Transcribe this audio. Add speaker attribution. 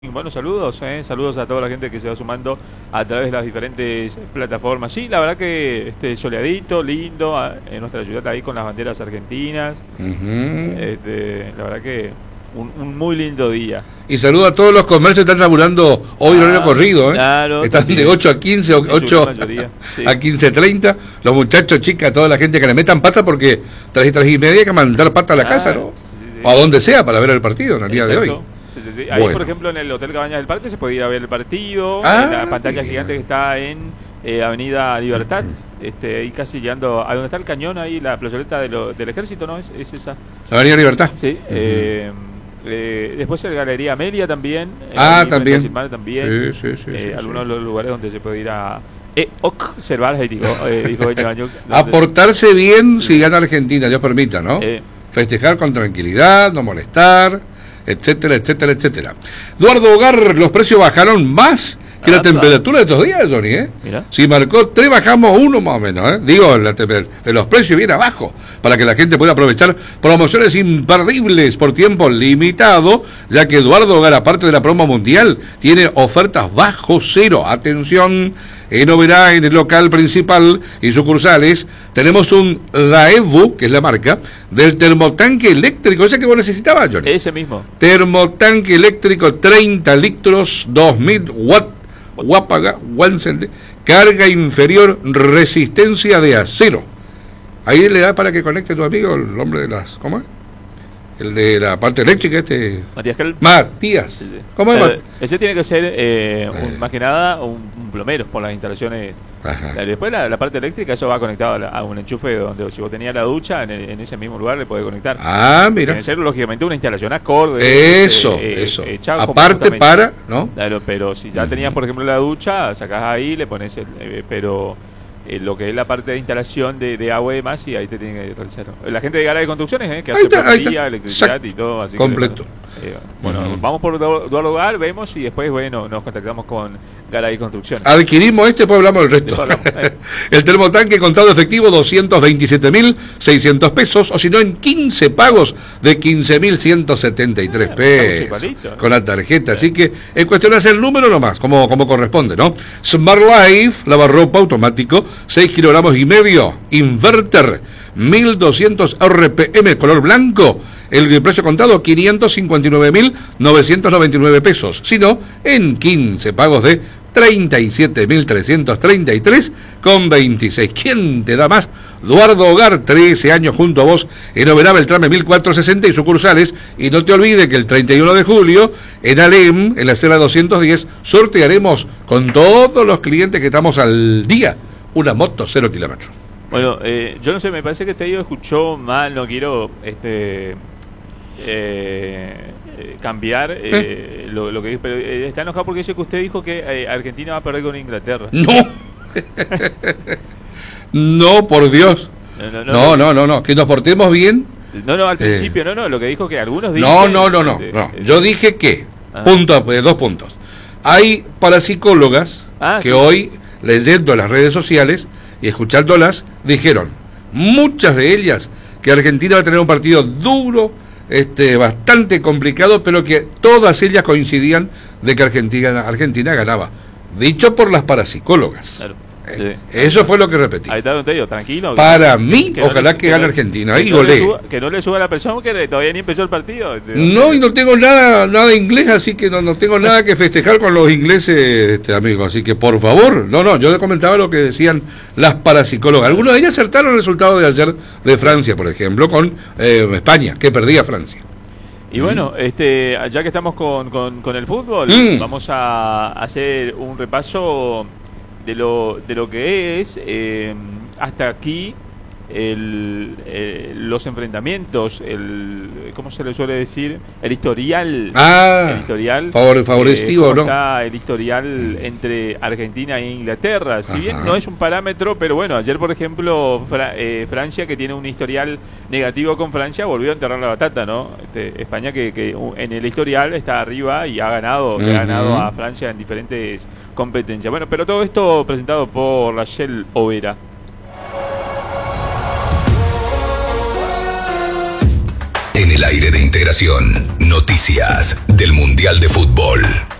Speaker 1: Bueno, saludos a toda la gente que se va sumando a través de las diferentes plataformas. Sí, la verdad que soleadito, lindo, en nuestra ciudad ahí con las banderas argentinas.
Speaker 2: Ujú.
Speaker 1: La verdad que un muy lindo día.
Speaker 2: Y saludo a todos los comercios que están laburando hoy en horario corrido, ¿eh?
Speaker 1: Claro,
Speaker 2: Están
Speaker 1: también.
Speaker 2: de 8 a 15, o
Speaker 1: En su
Speaker 2: 8
Speaker 1: gran mayoría, sí.
Speaker 2: a 15:30. Los muchachos, chicas, toda la gente que le metan pata porque 3:30 hay que mandar pata a la casa, ¿no?
Speaker 1: Sí.
Speaker 2: O a donde sea para ver el partido en el día de hoy.
Speaker 1: Exacto. Sí. Ahí,
Speaker 2: Bueno.
Speaker 1: por ejemplo, en el Hotel Cabañas del Parque se puede ir a ver el partido.
Speaker 2: Ah,
Speaker 1: En la pantalla
Speaker 2: bien.
Speaker 1: gigante que está en Avenida Libertad. Ahí casi llegando a donde está el cañón, ahí la plazoleta del ejército, ¿no? Es esa.
Speaker 2: La Avenida Libertad.
Speaker 1: Sí. Después el Galería Amelia también.
Speaker 2: Ah,
Speaker 1: ahí en
Speaker 2: también.
Speaker 1: Brasil también.
Speaker 2: Sí.
Speaker 1: Algunos de los lugares donde se puede ir a observar, dijo Benio Bañuc, donde-
Speaker 2: Aportarse bien si gana Argentina, Dios permita, ¿no?
Speaker 1: eh,
Speaker 2: Festejar con tranquilidad, no molestar, etcétera. Eduardo Hogar, los precios bajaron más que la
Speaker 1: Ah,
Speaker 2: temperatura de estos días, Johnny, ¿eh?
Speaker 1: Mira.
Speaker 2: Si marcó 3, bajamos 1 más o menos, ¿eh? Digo, de los precios bien abajo, para que la gente pueda aprovechar promociones imperdibles por tiempo limitado, ya que Eduardo Hogar, aparte de la promo mundial, tiene ofertas bajo cero. Atención, en Oberá, en el local principal y sucursales, tenemos un Daewoo, que es la marca, del termotanque eléctrico, ese que vos necesitabas, Johnny.
Speaker 1: Ese mismo.
Speaker 2: Termotanque eléctrico 30 litros, 2000 Guapaga, Wansende, carga inferior, resistencia de acero. Ahí le da para que conecte tu amigo, el hombre de las... ¿Cómo es? El de la parte eléctrica,
Speaker 1: Matías Kell.
Speaker 2: Matías.
Speaker 1: Sí.
Speaker 2: ¿Cómo es
Speaker 1: Ese tiene que ser, más que nada, un plomero por las instalaciones.
Speaker 2: Ajá.
Speaker 1: Después la parte eléctrica, eso va conectado a un enchufe donde si vos tenías la ducha, en ese mismo lugar le podés conectar.
Speaker 2: Ah,
Speaker 1: Tiene
Speaker 2: mira.
Speaker 1: que ser, lógicamente, una instalación acorde.
Speaker 2: Eso.
Speaker 1: Hecha como
Speaker 2: Aparte
Speaker 1: justamente.
Speaker 2: para, ¿no?
Speaker 1: Claro, pero si ya tenías, por ejemplo, la ducha, sacás ahí, le pones pero lo que es la parte de instalación de agua y demás, y ahí te tienen que realizar. La gente de Gara de Construcciones, que
Speaker 2: Ahí
Speaker 1: hace
Speaker 2: está,
Speaker 1: plomería, electricidad
Speaker 2: exacto.
Speaker 1: y todo, así
Speaker 2: Completo.
Speaker 1: que bueno, vamos por Eduardo Gar, vemos y después, bueno, nos contactamos con Garay Construcciones.
Speaker 2: Adquirimos pues hablamos del resto.
Speaker 1: Después hablamos,
Speaker 2: El termotanque contado efectivo 227.600 pesos, o si no en 15 pagos de 15.173 pesos
Speaker 1: igualito,
Speaker 2: con la tarjeta. Así que es cuestión de hacer el número nomás, como corresponde, ¿no? Smart Life, lavarropa automático, 6,5 kilogramos, inverter, 1200 RPM, color blanco. El precio contado 559.999 pesos, sino en 15 pagos de 37.333,26. ¿Quién te da más? Eduardo Hogar, 13 años junto a vos en Oberá, Beltrame 1460 y sucursales. Y no te olvides que el 31 de julio en Alem, en la acera 210, sortearemos con todos los clientes que estamos al día una moto 0 kilómetros.
Speaker 1: Bueno, yo no sé, me parece que Tedio escuchó mal, no quiero cambiar lo que dijo, pero está enojado porque dice que usted dijo que Argentina va a perder con Inglaterra.
Speaker 2: No. No, por Dios. No, que nos portemos bien.
Speaker 1: No, al principio, lo que dijo que algunos dicen...
Speaker 2: No. Yo dije que, dos puntos. Hay parapsicólogas que
Speaker 1: sí.
Speaker 2: hoy, leyendo las redes sociales y escuchándolas, dijeron, muchas de ellas, que Argentina va a tener un partido duro, bastante complicado, pero que todas ellas coincidían de que Argentina ganaba. Dicho por las parapsicólogas.
Speaker 1: Claro.
Speaker 2: Eso fue lo que repetí.
Speaker 1: Ahí está, don Tedio, tranquilo.
Speaker 2: Para mí,
Speaker 1: no
Speaker 2: ojalá que gane Argentina. Ahí golee.
Speaker 1: Que no le suba la presión, porque todavía ni empezó el partido.
Speaker 2: No, y no tengo nada inglés, así que no tengo nada que festejar con los ingleses, amigo. Así que, por favor, yo comentaba lo que decían las parapsicólogas. Algunos de ellas acertaron el resultado de ayer de Francia, por ejemplo, con España, que perdía Francia.
Speaker 1: Y bueno, ya que estamos con el fútbol, vamos a hacer un repaso de lo que es hasta aquí los enfrentamientos, ¿cómo se le suele decir? El historial. Favorecido, ¿no? Está el historial entre Argentina e Inglaterra. Si bien no es un parámetro, pero bueno, ayer, por ejemplo, Francia, que tiene un historial negativo con Francia, volvió a enterrar la batata, ¿no? España, que en el historial está arriba y ha ganado a Francia en diferentes competencias. Bueno, pero todo esto presentado por Rachel Overa.
Speaker 3: En el aire de Integración, noticias del Mundial de Fútbol.